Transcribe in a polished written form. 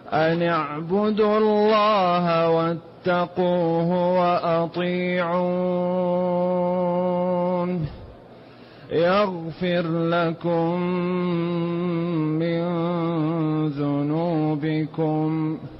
أن اعبدوا الله واتقوه وأطيعون يغفر لكم من ذنوبكم